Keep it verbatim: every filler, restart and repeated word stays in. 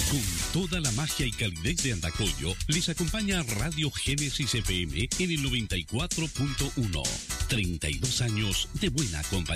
Con toda la magia y calidez de Andacollo, les acompaña Radio Génesis F M en el noventa y cuatro punto uno. treinta y dos años de buena compañía.